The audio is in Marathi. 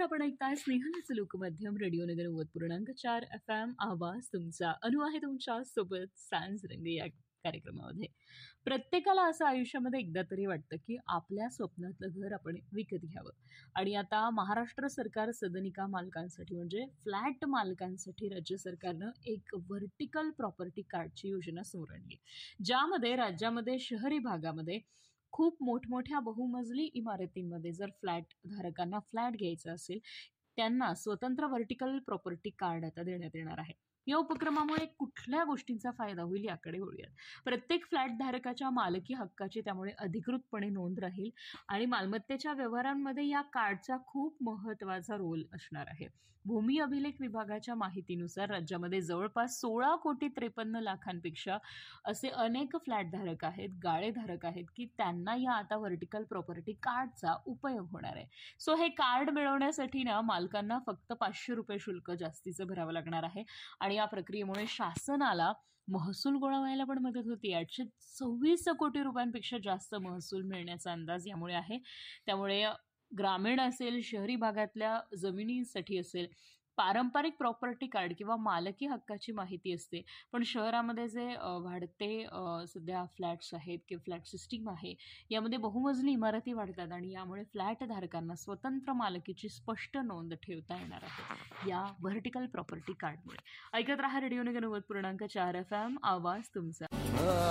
नमस्कार. आपण ऐकताय स्नेहलच लोकमाध्यम रेडिओ नगर 90.4 FM. आवाज तुमचा. अनु आहे तुमच्या सोबत सांज रंग या कार्यक्रमामध्ये. प्रत्येकाला असं आयुष्यामध्ये एकदा तरी वाटतं की आपल्या स्वप्नातलं घर आपण विकत घ्यावं. आणि आता महाराष्ट्र सरकार सदनिका मालकांसाठी म्हणजे फ्लॅट मालकांसाठी राज्य सरकारनं एक व्हर्टिकल प्रॉपर्टी कार्डची योजना समोर आणली, ज्यामध्ये राज्यामध्ये शहरी भागामध्ये खूप मोठमोठ्या बहुमजली इमारतींमध्ये जर फ्लॅट धारकांना फ्लॅट घ्यायचा असेल, त्यांना स्वतंत्र व्हर्टिकल प्रॉपर्टी कार्ड आता देण्यात येणार आहे. या उपक्रमामुळे कुठल्या गोष्टींचा फायदा होईल याकडे वळूयात. प्रत्येक फ्लॅट धारकाच्या मालकी हक्काची त्यामुळे अधिकृतपणे नोंद राहील आणि मालमत्तेच्या व्यवहारांमध्ये या कार्डचा खूप महत्त्वाचा रोल असणार आहे. भूमी अभिलेख विभागाच्या माहितीनुसार राज्यामध्ये जवळपास 16,53,00,000पेक्षा असे अनेक फ्लॅट धारक आहेत, गाळे धारक आहेत की त्यांना या आता व्हर्टिकल प्रॉपर्टी कार्डचा उपयोग होणार आहे. सो हे कार्ड मिळवण्यासाठी ना मालकांना फक्त ₹500 शुल्क जास्तीचं भरावं लागणार आहे आणि या प्रक्रियेमुळे शासनाला महसूल गोळा व्हायला पण मदत होती. 826 कोटी रुपयांपेक्षा जास्त महसूल मिळण्याचा अंदाज यामुळे आहे. त्यामुळे ग्रामीण असेल, शहरी भागातल्या जमिनींसाठी असेल, पारंपरिक प्रॉपर्टी कार्ड किंवा मालकी हक्काची माहिती असते, पण शहरामध्ये जे वाढते सध्या फ्लॅट्स आहेत किंवा फ्लॅट सिस्टीम आहे, यामध्ये बहुमजली इमारती वाढतात आणि यामुळे फ्लॅट धारकांना स्वतंत्र मालकीची स्पष्ट नोंद ठेवता येणार आहे या व्हर्टिकल प्रॉपर्टी कार्डमुळे. ऐकत रहा रेडिओ नगर 90.4 FM. आवाज तुमचा.